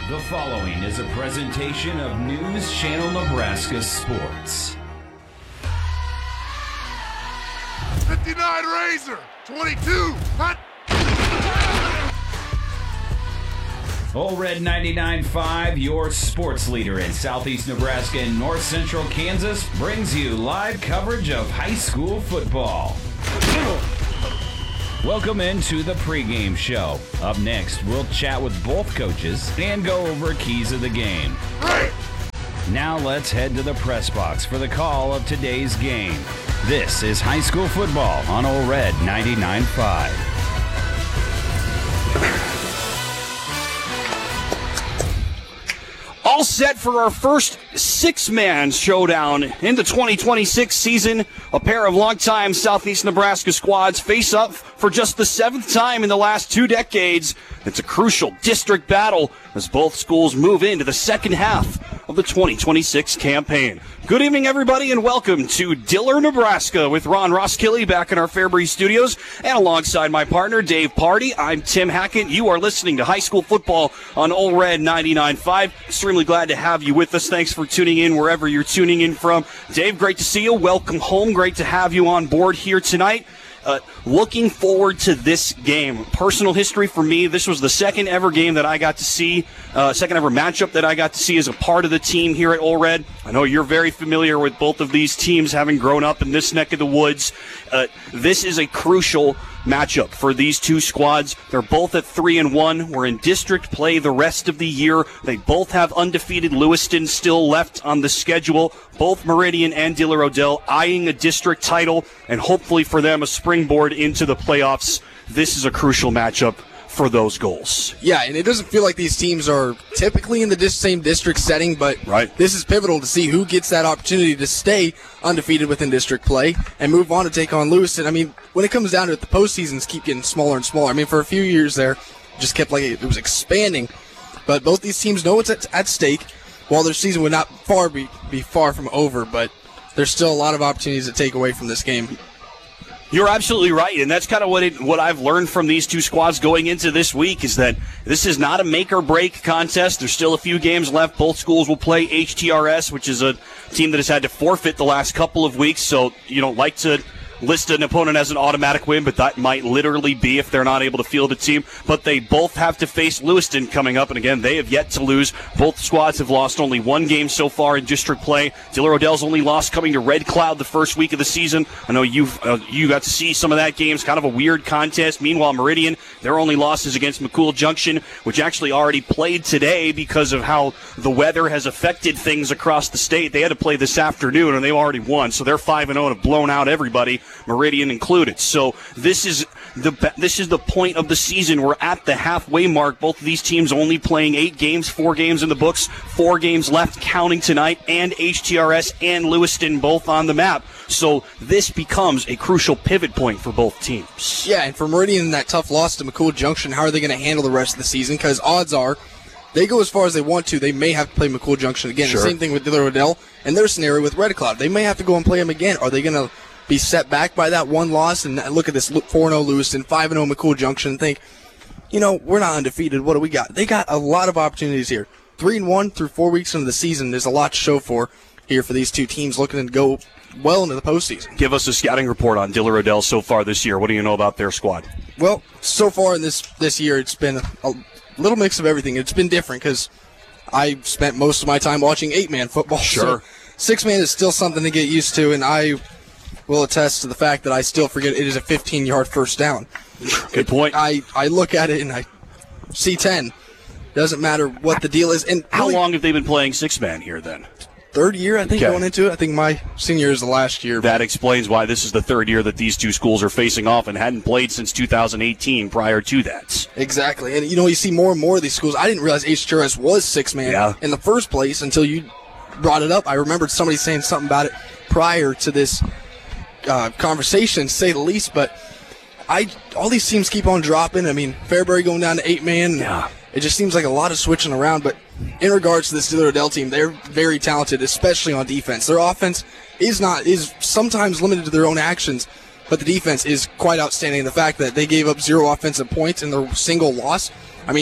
The following is a presentation of News Channel Nebraska Sports. 59 Razor, 22, hot. Ole Red 99.5, your sports leader in Southeast Nebraska and North Central Kansas, brings you live coverage of high school football. Welcome into the pregame show. Up next, we'll chat with both coaches and go over keys of the game. Right. Now let's head to the press box for the call of today's game. This is high school football on Ole Red 99.5. All set for our first six-man showdown in the 2026 season. A pair of longtime Southeast Nebraska squads face up for just the seventh time in the last 2 decades. It's a crucial district battle as both schools move into the second half of the 2026 campaign. Good evening, everybody, and welcome to Diller, Nebraska with Ron Roskilly back in our Fairbreeze studios. And alongside my partner, Dave Party, I'm Tim Hackett. You are listening to high school football on Ole Red 99.5. Extremely glad to have you with us. Thanks for tuning in wherever you're tuning in from. Dave, great to see you. Welcome home. Great to have you on board here tonight. Looking forward to this game. Personal history for me, this was the second ever game that I got to see, second ever matchup that I got to see as a part of the team here at Ole Red. I know you're very familiar with both of these teams, having grown up in this neck of the woods. This is a crucial matchup for these two squads. They're both at 3-1. We're in district play the rest of the year. They both have undefeated Lewiston still left on the schedule. Both Meridian and Diller Odell eyeing a district title, and hopefully for them a springboard into the playoffs. This is a crucial matchup for those goals. Yeah, and it doesn't feel like these teams are typically in the same district setting, but This is pivotal to see who gets that opportunity to stay undefeated within district play and move on to take on Lewiston. I mean, when it comes down to it, the postseasons keep getting smaller and smaller. I mean, for a few years there, it just kept like it was expanding. But both these teams know what's at stake. While their season would not be far from over, but there's still a lot of opportunities to take away from this game. You're absolutely right, and that's kind of what I've learned from these two squads going into this week is that this is not a make-or-break contest. There's still a few games left. Both schools will play HTRS, which is a team that has had to forfeit the last couple of weeks, so you don't like to list an opponent as an automatic win, but that might literally be if they're not able to field a team. But they both have to face Lewiston coming up, and again, they have yet to lose. Both squads have lost only one game so far in district play. Diller Odell's only lost coming to Red Cloud the first week of the season. I know you got to see some of that game. It's kind of a weird contest. Meanwhile, Meridian, their only losses against McCool Junction, which actually already played today because of how the weather has affected things across the state. They had to play this afternoon, and they already won, so they're 5-0 and have blown out everybody, Meridian included. So this is the point of the season. We're at the halfway mark. Both of these teams only playing 8 games, 4 games in the books, 4 games left counting tonight, and HTRS and Lewiston both on the map. So this becomes a crucial pivot point for both teams. Yeah, and for Meridian, that tough loss to McCool Junction, how are they going to handle the rest of the season? Because odds are they go as far as they want to. They may have to play McCool Junction again. Sure. The same thing with Diller Odell and their scenario with Red Cloud. They may have to go and play them again. Are they going to be set back by that one loss and look at this 4-0 Lewiston, 5-0 McCool Junction and think, we're not undefeated. What do we got? They got a lot of opportunities here. 3-1 through 4 weeks into the season. There's a lot to show for here for these two teams looking to go well into the postseason. Give us a scouting report on Diller Odell so far this year. What do you know about their squad? Well, so far in this year, it's been a little mix of everything. It's been different because I spent most of my time watching 8-man football. Sure. So 6-man is still something to get used to, and I will attest to the fact that I still forget it is a 15-yard first down. Good point. I look at it and I see 10. Doesn't matter what the deal is. And how long have they been playing 6-man here then? Third year, I think, going into it. I think my senior is the last year. That explains why this is the third year that these two schools are facing off and hadn't played since 2018 prior to that. Exactly. And, you see more and more of these schools. I didn't realize HTRS was 6-man in the first place until you brought it up. I remembered somebody saying something about it prior to this conversation, to say the least, but all these teams keep on dropping. I mean, Fairbury going down to 8-man. Yeah. It just seems like a lot of switching around, but in regards to this Diller Odell team, they're very talented, especially on defense. Their offense is sometimes limited to their own actions, but the defense is quite outstanding. The fact that they gave up 0 offensive points in their single loss, I mean,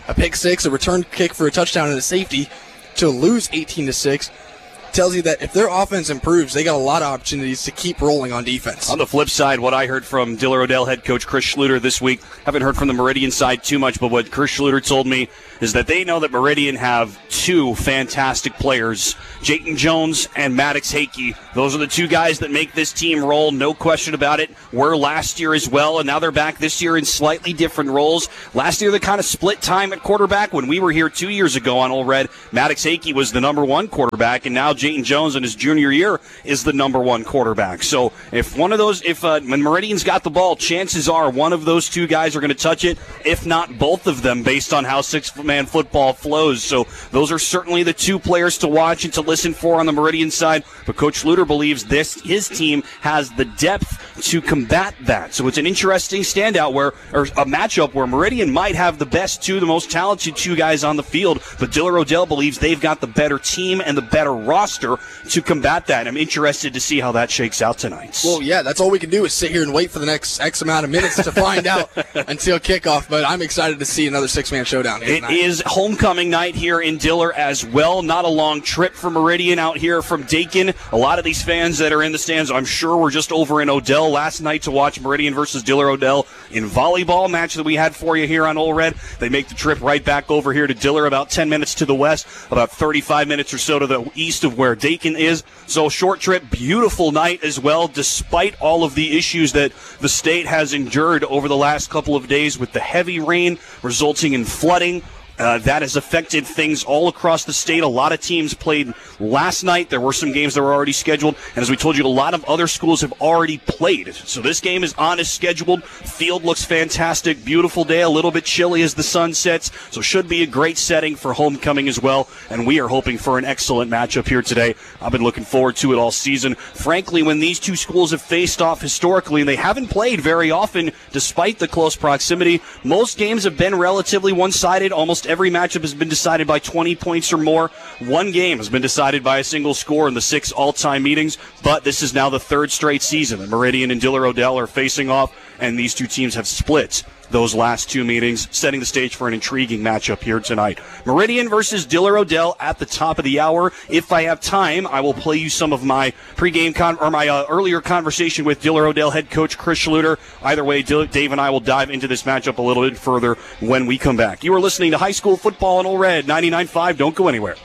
a pick six, a return kick for a touchdown, and a safety to lose 18-6. Tells you that if their offense improves, they got a lot of opportunities to keep rolling on defense. On the flip side, what I heard from Diller Odell head coach Chris Schluter this week, haven't heard from the Meridian side too much, but what Chris Schluter told me is that they know that Meridian have two fantastic players, Jayton Jones and Maddox Hakey. Those are the two guys that make this team roll, no question about it. Were last year as well, and now they're back this year in slightly different roles. Last year they kind of split time at quarterback. When we were here 2 years ago on Ole Red, Maddox Hakey was the number one quarterback, and now Jayton Jones in his junior year is the number one quarterback. So if one of those, when Meridian's got the ball, chances are one of those two guys are going to touch it, if not both of them, based on how six-man football flows. So those are certainly the two players to watch and to listen for on the Meridian side. But Coach Schluter believes his team has the depth to combat that. So it's an interesting standout or a matchup where Meridian might have the most talented two guys on the field, but Diller Odell believes they've got the better team and the better roster to combat that. I'm interested to see how that shakes out tonight. Well, yeah, that's all we can do is sit here and wait for the next X amount of minutes to find out until kickoff, but I'm excited to see another six-man showdown here tonight. It is homecoming night here in Diller as well. Not a long trip for Meridian out here from Dakin. A lot of these fans that are in the stands, I'm sure, were just over in Odell last night to watch Meridian versus Diller Odell in volleyball match that we had for you here on Ole Red. They make the trip right back over here to Diller, about 10 minutes to the west, about 35 minutes or so to the east of where Dakin is. So short trip, beautiful night as well, despite all of the issues that the state has endured over the last couple of days with the heavy rain resulting in flooding. That has affected things all across the state. A lot of teams played last night. There were some games that were already scheduled. And as we told you, a lot of other schools have already played. So this game is on as scheduled. Field looks fantastic. Beautiful day. A little bit chilly as the sun sets. So should be a great setting for homecoming as well. And we are hoping for an excellent matchup here today. I've been looking forward to it all season. Frankly, when these two schools have faced off historically, and they haven't played very often despite the close proximity, most games have been relatively one-sided. Almost every matchup has been decided by 20 points or more. One game has been decided by a single score in the 6 all-time meetings, but this is now the third straight season that Meridian and Diller Odell are facing off, and these two teams have split those last two meetings, setting the stage for an intriguing matchup here tonight. Meridian versus Diller Odell at the top of the hour. If I have time, I will play you some of my pregame earlier conversation with Diller Odell head coach Chris Schluter. Either way, Dave and I will dive into this matchup a little bit further when we come back. You are listening to High School Football on Ole Red 99.5. Don't go anywhere.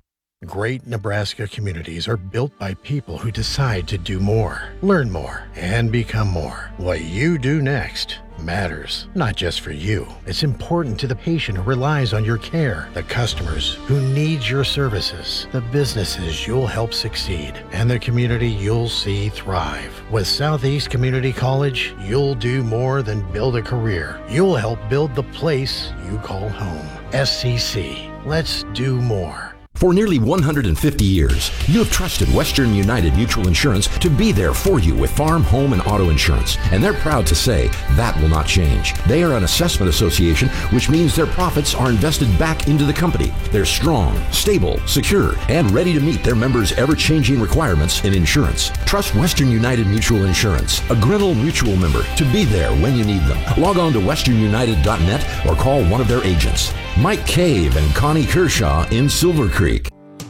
Great Nebraska communities are built by people who decide to do more, learn more, and become more. What you do next matters, not just for you. It's important to the patient who relies on your care, the customers who need your services, the businesses you'll help succeed, and the community you'll see thrive. With Southeast Community College, you'll do more than build a career. You'll help build the place you call home. SCC. Let's do more. For nearly 150 years, you have trusted Western United Mutual Insurance to be there for you with farm, home, and auto insurance. And they're proud to say that will not change. They are an assessment association, which means their profits are invested back into the company. They're strong, stable, secure, and ready to meet their members' ever-changing requirements in insurance. Trust Western United Mutual Insurance, a Grinnell Mutual member, to be there when you need them. Log on to westernunited.net or call one of their agents. Mike Cave and Connie Kershaw in Silver Creek.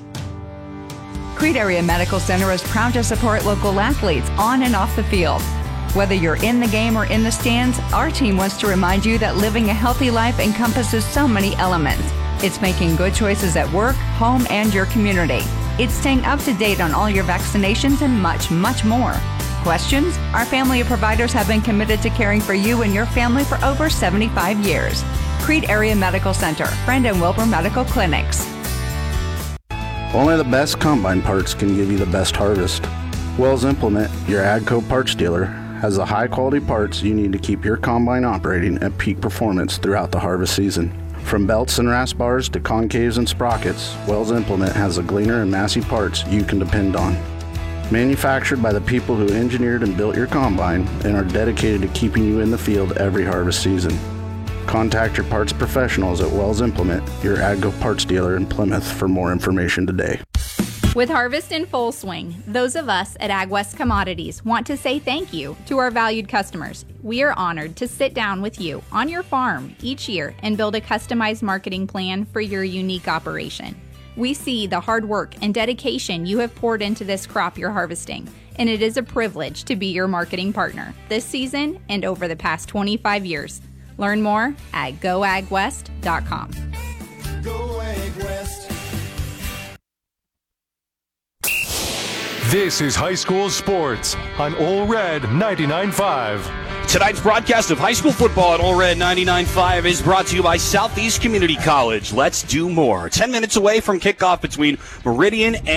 Creed Area Medical Center is proud to support local athletes on and off the field. Whether you're in the game or in the stands, our team wants to remind you that living a healthy life encompasses so many elements. It's making good choices at work, home, and your community. It's staying up to date on all your vaccinations and much, much more. Questions? Our family of providers have been committed to caring for you and your family for over 75 years. Creed Area Medical Center, Friend and Wilbur Medical Clinics. Only the best combine parts can give you the best harvest. Wells Implement, your AGCO parts dealer, has the high-quality parts you need to keep your combine operating at peak performance throughout the harvest season. From belts and rasp bars to concaves and sprockets, Wells Implement has the Gleaner and Massey parts you can depend on. Manufactured by the people who engineered and built your combine and are dedicated to keeping you in the field every harvest season. Contact your parts professionals at Wells Implement, your AGCO parts dealer in Plymouth, for more information today. With harvest in full swing, those of us at AgWest Commodities want to say thank you to our valued customers. We are honored to sit down with you on your farm each year and build a customized marketing plan for your unique operation. We see the hard work and dedication you have poured into this crop you're harvesting, and it is a privilege to be your marketing partner this season and over the past 25 years. Learn more at goagwest.com. Go Ag West. This is high school sports on Ole Red 99.5. Tonight's broadcast of high school football at Ole Red 99.5 is brought to you by Southeast Community College. Let's do more. 10 minutes away from kickoff between Meridian and